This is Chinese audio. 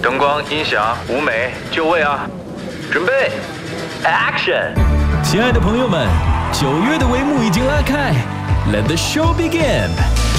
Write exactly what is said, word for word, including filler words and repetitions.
灯光、音响、舞美，就位啊！准备 ，Action！ 亲爱的朋友们，九月的帷幕已经拉开 ，Let the show begin！